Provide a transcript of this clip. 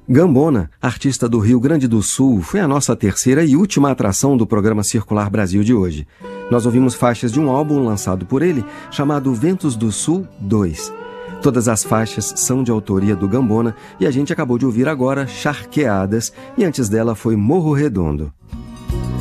Gambona, artista do Rio Grande do Sul, foi a nossa terceira e última atração do programa Circular Brasil de hoje. Nós ouvimos faixas de um álbum lançado por ele, chamado Ventos do Sul 2. Todas as faixas são de autoria do Gambona e a gente acabou de ouvir agora Charqueadas e antes dela foi Morro Redondo.